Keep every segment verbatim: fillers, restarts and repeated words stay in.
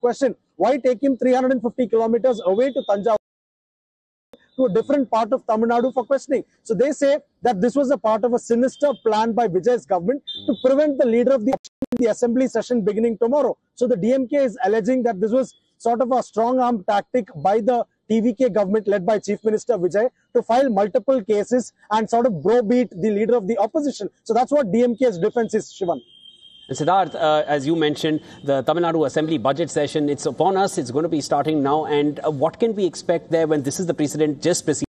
question, why take him three hundred fifty kilometers away to Tanjavur, to a different part of Tamil Nadu for questioning? So they say that this was a part of a sinister plan by Vijay's government to prevent the leader of the the assembly session beginning tomorrow. So the D M K is alleging that this was sort of a strong arm tactic by the T V K government led by Chief Minister Vijay to file multiple cases and sort of browbeat the leader of the opposition. So that's what D M K's defense is, Shivan. And Siddharth, uh, as you mentioned, the Tamil Nadu Assembly budget session, it's upon us. It's going to be starting now. And uh, what can we expect there when this is the precedent just preceding?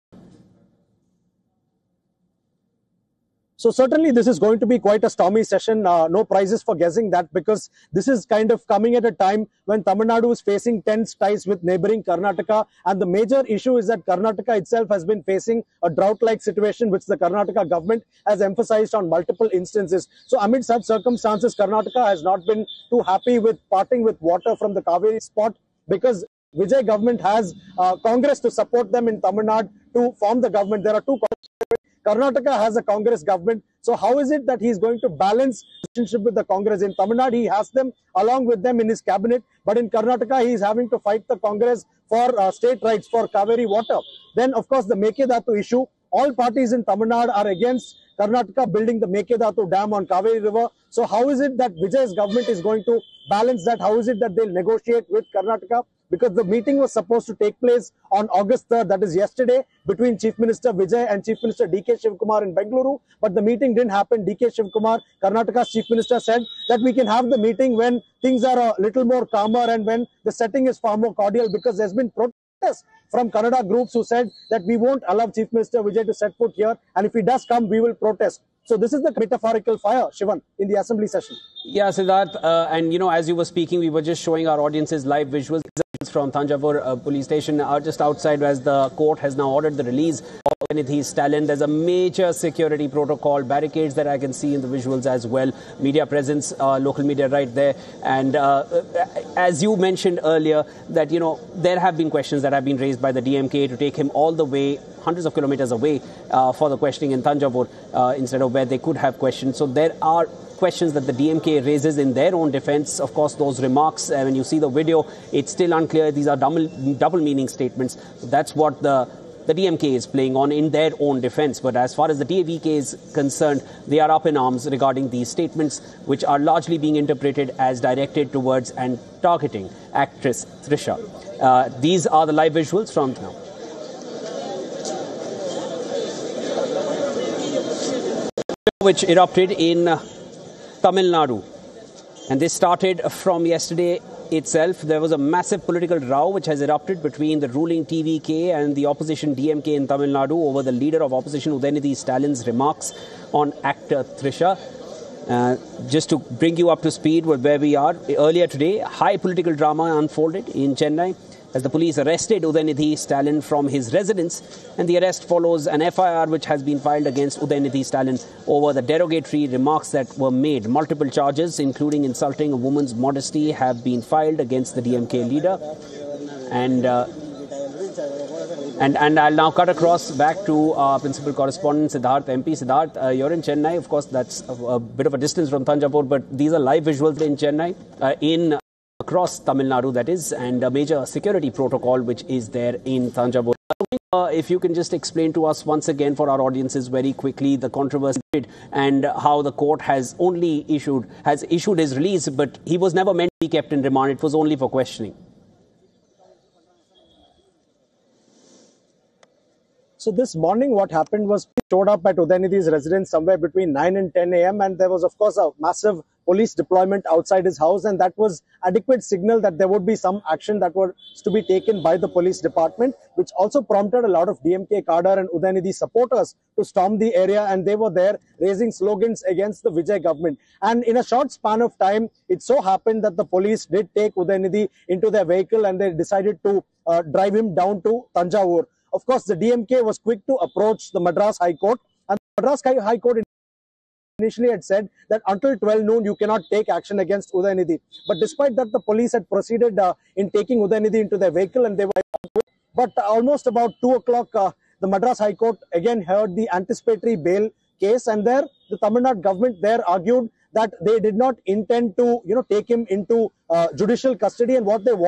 So certainly this is going to be quite a stormy session. Uh, no prizes for guessing that, because this is kind of coming at a time when Tamil Nadu is facing tense ties with neighboring Karnataka. And the major issue is that Karnataka itself has been facing a drought-like situation, which the Karnataka government has emphasized on multiple instances. So amid such circumstances, Karnataka has not been too happy with parting with water from the Kaveri spot, because Vijay government has uh, Congress to support them in Tamil Nadu to form the government. There are two Karnataka has a Congress government. So how is it that he is going to balance relationship with the Congress? In Tamil Nadu, he has them along with them in his cabinet. But in Karnataka, he is having to fight the Congress for uh, state rights, for Kaveri water. Then, of course, the Mekedatu issue. All parties in Tamil Nadu are against Karnataka building the Mekedatu Dam on Kaveri River. So how is it that Vijay's government is going to balance that? How is it that they'll negotiate with Karnataka? Because the meeting was supposed to take place on August third, that is yesterday, between Chief Minister Vijay and Chief Minister D K Shivkumar in Bengaluru. But the meeting didn't happen. D K Shivkumar, Karnataka's Chief Minister, said that we can have the meeting when things are a little more calmer and when the setting is far more cordial, because there's been protests from Kannada groups who said that we won't allow Chief Minister Vijay to set foot here, and if he does come, we will protest. So this is the metaphorical fire, Shivan, in the assembly session. Yeah, Siddharth, uh, and you know, as you were speaking, we were just showing our audiences live visuals from Thanjavur uh, police station are just outside, as the court has now ordered the release of Udayanidhi Stalin. There's a major security protocol, barricades that I can see in the visuals as well. Media presence, uh, local media right there. And uh, as you mentioned earlier, that, you know, there have been questions that have been raised by the D M K to take him all the way, hundreds of kilometers away uh, for the questioning in Thanjavur uh, instead of where they could have questioned. So there are questions that the D M K raises in their own defense. Of course, those remarks, uh, when you see the video, it's still unclear. These are double, double meaning statements. So that's what the, the D M K is playing on in their own defense. But as far as the T V K is concerned, they are up in arms regarding these statements, which are largely being interpreted as directed towards and targeting actress Trisha. Uh, these are the live visuals from now. Which erupted in Tamil Nadu. And this started from yesterday itself. There was a massive political row which has erupted between the ruling T V K and the opposition D M K in Tamil Nadu over the leader of opposition Udayanidhi Stalin's remarks on actor Trisha. Uh, just to bring you up to speed with where we are, earlier today, high political drama unfolded in Chennai as the police arrested Udayanidhi Stalin from his residence, and the arrest follows an F I R which has been filed against Udayanidhi Stalin over the derogatory remarks that were made. Multiple charges, including insulting a woman's modesty, have been filed against the D M K leader. And uh, and and I'll now cut across back to our principal correspondent Siddharth M P. Siddharth, uh, you're in Chennai. Of course, that's a, a bit of a distance from Thanjavur, but these are live visuals in Chennai, uh, in across Tamil Nadu, that is, and a major security protocol which is there in Thanjavur. Uh, if you can just explain to us once again for our audiences very quickly the controversy and how the court has only issued has issued his release, but he was never meant to be kept in remand. It was only for questioning. So this morning what happened was he showed up at Udayanidhi's residence somewhere between nine and ten A M and there was of course a massive police deployment outside his house, and that was adequate signal that there would be some action that was to be taken by the police department, which also prompted a lot of D M K cadre and Udayanidhi supporters to storm the area, and they were there raising slogans against the Vijay government. And in a short span of time, it so happened that the police did take Udayanidhi into their vehicle and they decided to uh, drive him down to Thanjavur. Of course, the D M K was quick to approach the Madras High Court, and the Madras High Court initially had said that until twelve noon you cannot take action against Udayanidhi. But despite that, the police had proceeded uh, in taking Udayanidhi into their vehicle, and they were. But uh, almost about two o'clock, uh, the Madras High Court again heard the anticipatory bail case, and there the Tamil Nadu government there argued that they did not intend to, you know, take him into uh, judicial custody, and what they wanted